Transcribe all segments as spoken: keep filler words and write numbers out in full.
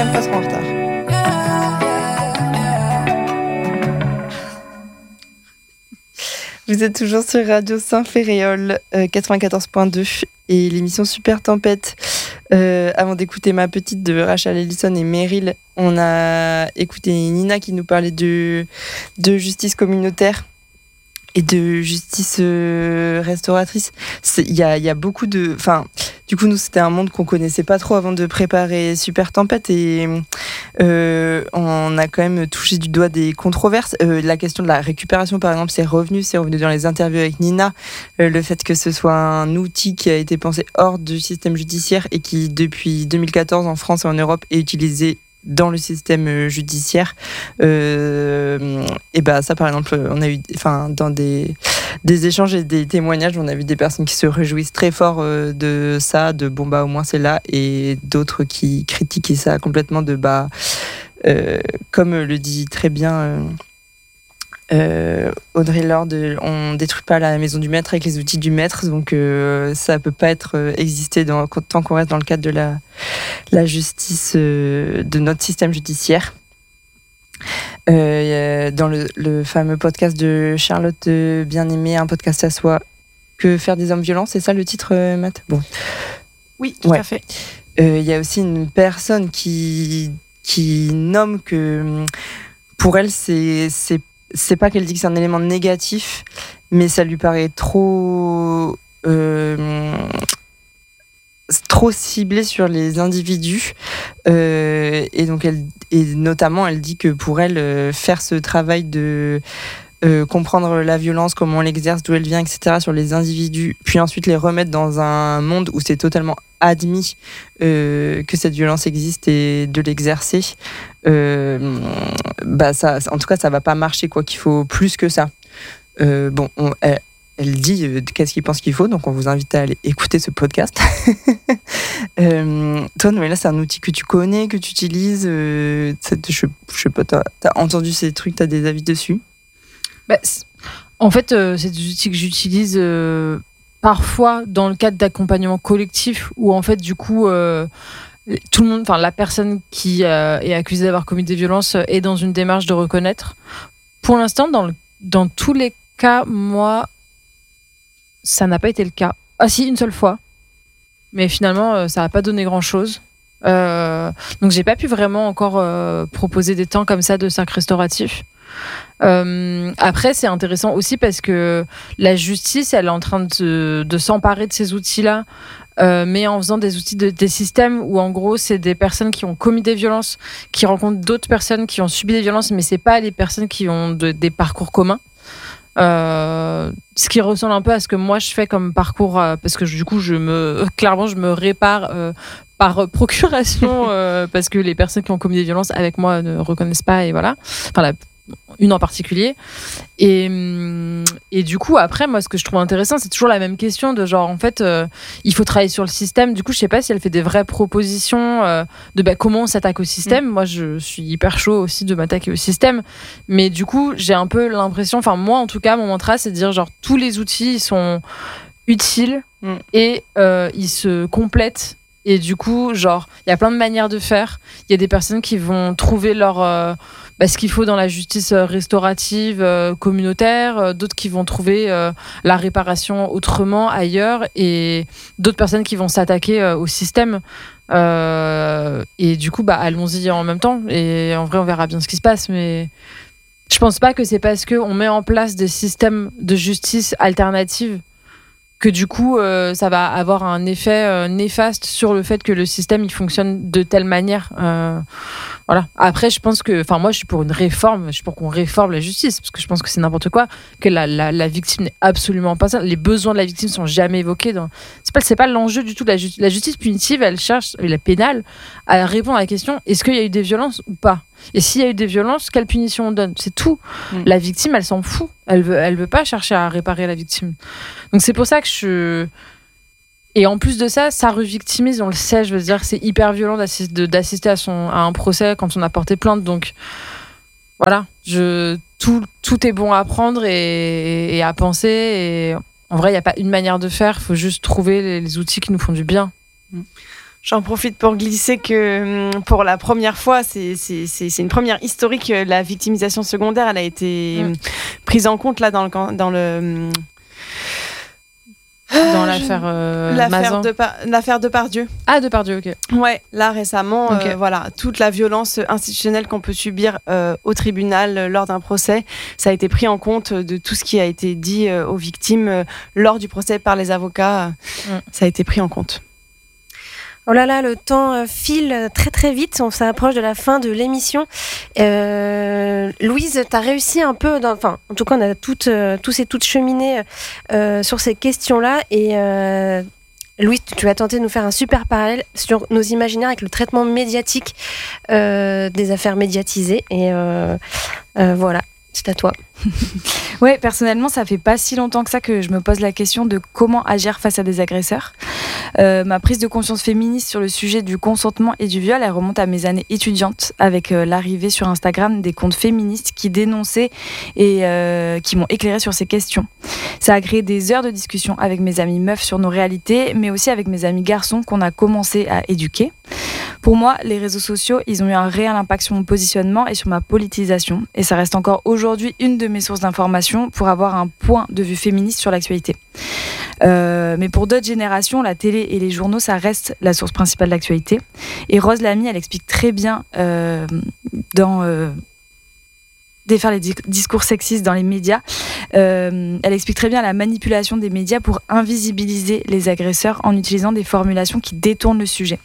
cinq fois en retard. Vous êtes toujours sur Radio Saint-Ferréol euh, quatre-vingt-quatorze point deux et l'émission Super Tempête. Euh, avant d'écouter Ma Petite de Rachel Ellison et Meryl, on a écouté Nina qui nous parlait de, de justice communautaire et de justice euh, restauratrice. Il y a, y a beaucoup de... Enfin, du coup, nous, c'était un monde qu'on connaissait pas trop avant de préparer Super Tempête et euh, on a quand même touché du doigt des controverses. Euh, la question de la récupération, par exemple, c'est revenu, c'est revenu dans les interviews avec Nina. Euh, le fait que ce soit un outil qui a été pensé hors du système judiciaire et qui, depuis deux mille quatorze, en France et en Europe, est utilisé dans le système judiciaire, euh, et ben ça par exemple on a eu, enfin dans des des échanges et des témoignages, on a vu des personnes qui se réjouissent très fort euh, de ça, de bon bah au moins c'est là, et d'autres qui critiquaient ça complètement de bah euh, comme le dit très bien euh, Euh, Audrey Lorde, on détruit pas la maison du maître avec les outils du maître, donc euh, ça peut pas être euh, exister dans, tant qu'on reste dans le cadre de la, la justice euh, de notre système judiciaire. Euh, dans le, le fameux podcast de Charlotte euh, Bien-Aimée, un podcast à soi, Que faire des hommes violents, c'est ça le titre, euh, Matt? Bon. Oui, tout ouais. à fait. Il euh, y a aussi une personne qui, qui nomme que pour elle, c'est, c'est c'est pas qu'elle dit que c'est un élément négatif, mais ça lui paraît trop euh, trop ciblé sur les individus, euh, et donc elle et notamment elle dit que pour elle euh, faire ce travail de euh, comprendre la violence, comment on l'exerce, d'où elle vient, et cetera sur les individus, puis ensuite les remettre dans un monde où c'est totalement admis euh, que cette violence existe et de l'exercer, euh, bah ça, en tout cas ça va pas marcher quoi, qu'il faut plus que ça. Euh, bon, on, elle, elle dit euh, qu'est-ce qu'il pense qu'il faut, donc on vous invite à aller écouter ce podcast. euh, toi Noëlla, c'est un outil que tu connais, que tu utilises, euh, je, je sais pas, t'as, t'as entendu ces trucs, t'as des avis dessus? Bah, en fait euh, c'est des outils que j'utilise euh... parfois dans le cadre d'accompagnement collectif où en fait du coup euh, tout le monde, enfin la personne qui euh, est accusée d'avoir commis des violences est dans une démarche de reconnaître. Pour l'instant, dans, le, dans tous les cas, moi, ça n'a pas été le cas. Ah si, une seule fois, mais finalement euh, ça n'a pas donné grand chose. Euh, donc j'ai pas pu vraiment encore euh, proposer des temps comme ça de cercle restauratif. Euh, après c'est intéressant aussi parce que la justice elle est en train de, de s'emparer de ces outils-là, euh, mais en faisant des outils de, des systèmes où en gros c'est des personnes qui ont commis des violences qui rencontrent d'autres personnes qui ont subi des violences, mais c'est pas les personnes qui ont de, des parcours communs. Euh, ce qui ressemble un peu à ce que moi je fais comme parcours, euh, parce que du coup je me clairement je me répare euh, par procuration euh, parce que les personnes qui ont commis des violences avec moi ne reconnaissent pas, et voilà, enfin la une en particulier, et, et du coup après moi ce que je trouve intéressant c'est toujours la même question de genre en fait euh, il faut travailler sur le système. Du coup je sais pas si elle fait des vraies propositions euh, de bah, comment on s'attaque au système. mmh. Moi je suis hyper chaud aussi de m'attaquer au système, mais du coup j'ai un peu l'impression, enfin moi en tout cas mon mantra c'est de dire genre tous les outils ils sont utiles mmh. et euh, ils se complètent. Et du coup, genre, il y a plein de manières de faire. Il y a des personnes qui vont trouver leur, euh, bah, ce qu'il faut dans la justice restaurative euh, communautaire, euh, d'autres qui vont trouver euh, la réparation autrement, ailleurs, et d'autres personnes qui vont s'attaquer euh, au système. Euh, et du coup, bah, allons-y en même temps. Et en vrai, on verra bien ce qui se passe. Mais je pense pas que c'est parce qu'on met en place des systèmes de justice alternatifs que du coup euh, ça va avoir un effet euh, néfaste sur le fait que le système il fonctionne de telle manière. Euh, voilà. Après je pense que, enfin moi je suis pour une réforme, je suis pour qu'on réforme la justice, parce que je pense que c'est n'importe quoi, que la, la, la victime n'est absolument pas ça, les besoins de la victime sont jamais évoqués dans... c'est pas, c'est pas l'enjeu du tout de la, ju- la justice punitive, elle cherche, la pénale, à répondre à la question est-ce qu'il y a eu des violences ou pas, et s'il y a eu des violences, quelle punition on donne, c'est tout. mmh. La victime elle s'en fout, elle veut, elle veut pas chercher à réparer la victime. Donc c'est pour ça que je... Et en plus de ça, ça revictimise, on le sait, je veux dire, c'est hyper violent d'assister, d'assister à, son, à un procès quand on a porté plainte. Donc voilà, je, tout, tout est bon à prendre et, et à penser. Et en vrai, il n'y a pas une manière de faire, il faut juste trouver les, les outils qui nous font du bien. J'en profite pour glisser que pour la première fois, c'est, c'est, c'est, c'est une première historique, la victimisation secondaire, elle a été mmh. prise en compte là dans le... Dans le Dans l'affaire euh, l'affaire, de par... l'affaire Depardieu. Ah, Depardieu, ok. Ouais, là récemment, okay. euh, voilà, toute la violence institutionnelle qu'on peut subir euh, au tribunal euh, lors d'un procès, ça a été pris en compte de tout ce qui a été dit euh, aux victimes euh, lors du procès par les avocats. Mm. Ça a été pris en compte. Oh là là, le temps file très très vite, on s'approche de la fin de l'émission. Euh, Louise, tu as réussi un peu, dans, enfin, en tout cas, on a toutes, euh, tous et toutes cheminé euh, sur ces questions-là. Et euh, Louise, tu vas tenter de nous faire un super parallèle sur nos imaginaires avec le traitement médiatique euh, des affaires médiatisées. Et euh, euh, voilà, c'est à toi. Ouais, personnellement, ça fait pas si longtemps que ça que je me pose la question de comment agir face à des agresseurs. Euh, ma prise de conscience féministe sur le sujet du consentement et du viol, elle remonte à mes années étudiantes, avec euh, l'arrivée sur Instagram des comptes féministes qui dénonçaient et euh, qui m'ont éclairé sur ces questions. Ça a créé des heures de discussion avec mes amis meufs sur nos réalités, mais aussi avec mes amis garçons qu'on a commencé à éduquer. Pour moi, les réseaux sociaux, ils ont eu un réel impact sur mon positionnement et sur ma politisation. Et ça reste encore aujourd'hui une de mes sources d'information pour avoir un point de vue féministe sur l'actualité. Euh, mais pour d'autres générations, la télé et les journaux, ça reste la source principale d'actualité. Et Rose Lamy, elle explique très bien euh, dans... Euh, défaire les discours sexistes dans les médias. Euh, elle explique très bien la manipulation des médias pour invisibiliser les agresseurs en utilisant des formulations qui détournent le sujet.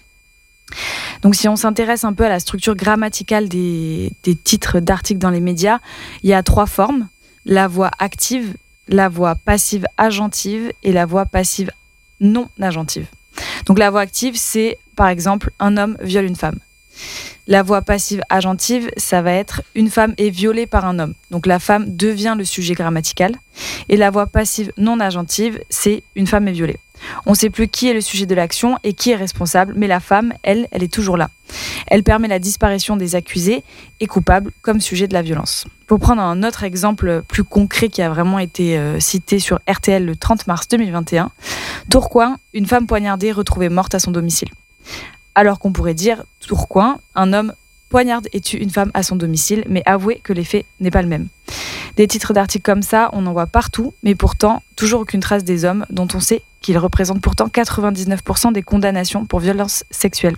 Donc si on s'intéresse un peu à la structure grammaticale des, des titres d'articles dans les médias, il y a trois formes: la voix active, la voix passive agentive et la voix passive non agentive. Donc la voix active, c'est par exemple un homme viole une femme. La voix passive agentive, ça va être une femme est violée par un homme. Donc la femme devient le sujet grammatical. Et la voix passive non agentive, c'est une femme est violée. On ne sait plus qui est le sujet de l'action et qui est responsable, mais la femme, elle, elle est toujours là. Elle permet la disparition des accusés et coupables comme sujet de la violence. Pour prendre un autre exemple plus concret qui a vraiment été euh, cité sur R T L le trente mars deux mille vingt et un, Tourcoing, une femme poignardée retrouvée morte à son domicile. Alors qu'on pourrait dire, Tourcoing, un homme poignarde et tue une femme à son domicile, mais avouez que l'effet n'est pas le même. Des titres d'articles comme ça, on en voit partout, mais pourtant, toujours aucune trace des hommes, dont on sait qu'ils représentent pourtant quatre-vingt-dix-neuf pour cent des condamnations pour violences sexuelles.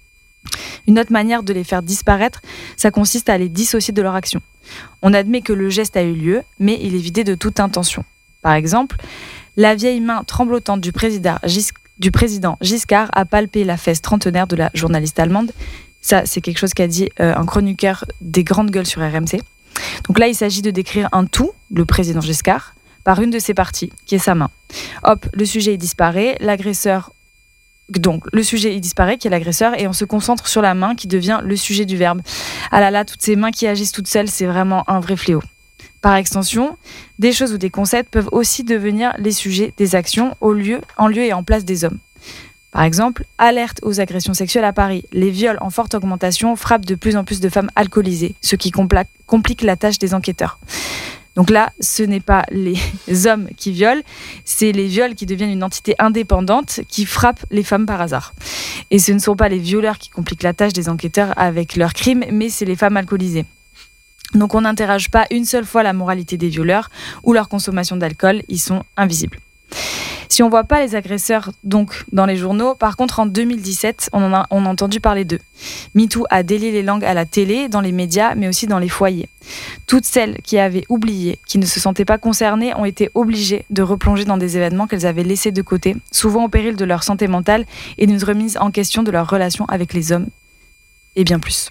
Une autre manière de les faire disparaître, ça consiste à les dissocier de leur action. On admet que le geste a eu lieu, mais il est vidé de toute intention. Par exemple, la vieille main tremblotante du président, Gis- du président Giscard a palpé la fesse trentenaire de la journaliste allemande. Ça, c'est quelque chose qu'a dit euh, un chroniqueur des grandes gueules sur R M C. Donc là, il s'agit de décrire un tout, le président Giscard, par une de ses parties, qui est sa main. Hop, le sujet il disparaît, l'agresseur... Donc, le sujet il disparaît, qui est l'agresseur, et on se concentre sur la main qui devient le sujet du verbe. Ah là là, toutes ces mains qui agissent toutes seules, c'est vraiment un vrai fléau. Par extension, des choses ou des concepts peuvent aussi devenir les sujets des actions au lieu, en lieu et en place des hommes. Par exemple, alerte aux agressions sexuelles à Paris. Les viols en forte augmentation frappent de plus en plus de femmes alcoolisées, ce qui compla- complique la tâche des enquêteurs. Donc là, ce n'est pas les hommes qui violent, c'est les viols qui deviennent une entité indépendante qui frappent les femmes par hasard. Et ce ne sont pas les violeurs qui compliquent la tâche des enquêteurs avec leurs crimes, mais c'est les femmes alcoolisées. Donc on n'interroge pas une seule fois la moralité des violeurs ou leur consommation d'alcool, ils sont invisibles. Si on ne voit pas les agresseurs donc dans les journaux, par contre en deux mille dix-sept, on, en a, on a entendu parler d'eux. MeToo a délié les langues à la télé, dans les médias, mais aussi dans les foyers. Toutes celles qui avaient oublié, qui ne se sentaient pas concernées, ont été obligées de replonger dans des événements qu'elles avaient laissés de côté, souvent au péril de leur santé mentale et d'une remise en question de leur relation avec les hommes, et bien plus.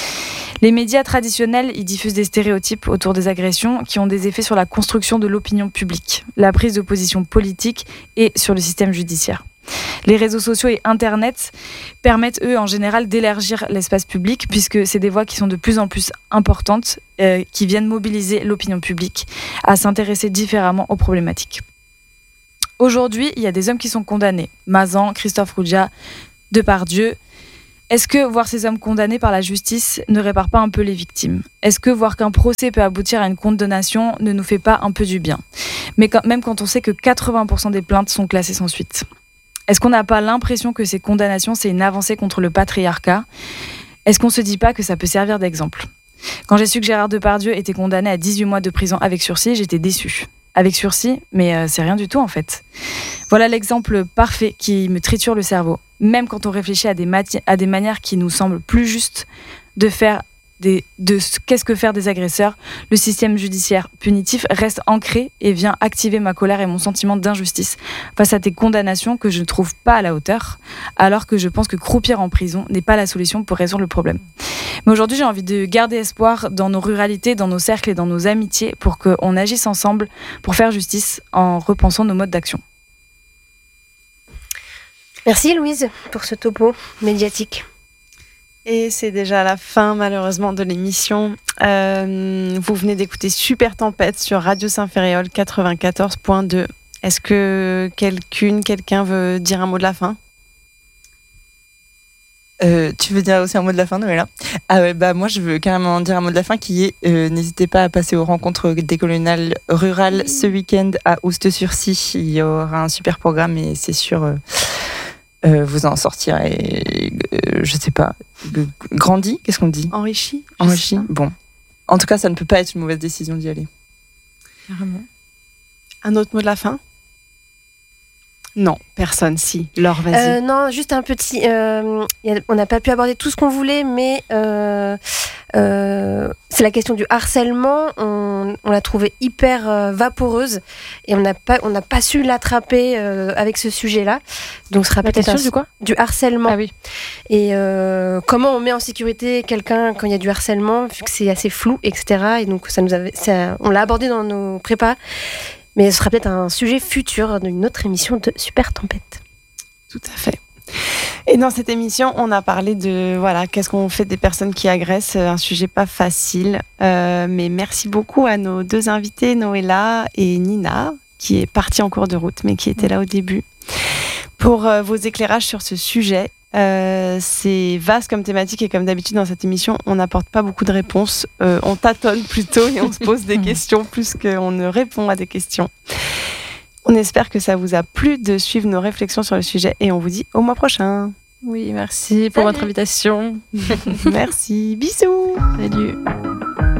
Les médias traditionnels y diffusent des stéréotypes autour des agressions qui ont des effets sur la construction de l'opinion publique, la prise de position politique et sur le système judiciaire. Les réseaux sociaux et Internet permettent, eux, en général, d'élargir l'espace public puisque c'est des voix qui sont de plus en plus importantes, euh, qui viennent mobiliser l'opinion publique à s'intéresser différemment aux problématiques. Aujourd'hui, il y a des hommes qui sont condamnés. Mazan, Christophe Roudia, Depardieu. Est-ce que voir ces hommes condamnés par la justice ne répare pas un peu les victimes ? Est-ce que voir qu'un procès peut aboutir à une condamnation ne nous fait pas un peu du bien ? Mais quand, même quand on sait que quatre-vingts pour cent des plaintes sont classées sans suite. Est-ce qu'on n'a pas l'impression que ces condamnations, c'est une avancée contre le patriarcat ? Est-ce qu'on ne se dit pas que ça peut servir d'exemple ? Quand j'ai su que Gérard Depardieu était condamné à dix-huit mois de prison avec sursis, j'étais déçue. Avec sursis, mais euh, c'est rien du tout en fait. Voilà l'exemple parfait qui me triture le cerveau. Même quand on réfléchit à des, mati- à des manières qui nous semblent plus justes de faire des, de ce- qu'est-ce que faire des agresseurs, le système judiciaire punitif reste ancré et vient activer ma colère et mon sentiment d'injustice face à des condamnations que je ne trouve pas à la hauteur, alors que je pense que croupir en prison n'est pas la solution pour résoudre le problème. Mais aujourd'hui, j'ai envie de garder espoir dans nos ruralités, dans nos cercles et dans nos amitiés pour qu'on agisse ensemble pour faire justice en repensant nos modes d'action. Merci Louise pour ce topo médiatique. Et c'est déjà la fin, malheureusement, de l'émission. Euh, vous venez d'écouter Super Tempête sur Radio Saint-Ferréol quatre-vingt-quatorze point deux. Est-ce que quelqu'une, quelqu'un veut dire un mot de la fin ? Euh, tu veux dire aussi un mot de la fin, Noëlla ? Ah ouais, bah moi je veux carrément dire un mot de la fin qui est euh, n'hésitez pas à passer aux rencontres décoloniales rurales oui. ce week-end à Oust-sur-Scie. Il y aura un super programme et c'est sûr euh, euh, vous en sortirez, euh, je sais pas, grandi, qu'est-ce qu'on dit ? Enrichi. Enrichi. Bon, en tout cas ça ne peut pas être une mauvaise décision d'y aller. Carrément. Un autre mot de la fin ? Non, personne, si. Laure, vas-y. Euh, non, juste un petit... Euh, y a, on n'a pas pu aborder tout ce qu'on voulait, mais euh, euh, c'est la question du harcèlement. On, on l'a trouvée hyper euh, vaporeuse et on n'a pas, on n'a pas su l'attraper euh, avec ce sujet-là. Donc, ce sera la peut-être question un, du quoi ? Du harcèlement. Ah oui. Et euh, comment on met en sécurité quelqu'un quand il y a du harcèlement, vu que c'est assez flou, et cetera. Et donc, ça nous avait, ça, on l'a abordé dans nos prépas. Mais ce sera peut-être un sujet futur d'une autre émission de Super Tempête. Tout à fait. Et dans cette émission, on a parlé de voilà, qu'est-ce qu'on fait des personnes qui agressent, un sujet pas facile. Euh, mais merci beaucoup à nos deux invités, Noëlla et Nina, qui est partie en cours de route, mais qui était là au début, pour euh, vos éclairages sur ce sujet. Euh, c'est vaste comme thématique et comme d'habitude dans cette émission, on n'apporte pas beaucoup de réponses. Euh, on tâtonne plutôt et on se pose des questions plus qu'on ne répond à des questions. On espère que ça vous a plu de suivre nos réflexions sur le sujet et on vous dit au mois prochain. Oui, merci pour Salut. votre invitation. Merci, bisous. Salut.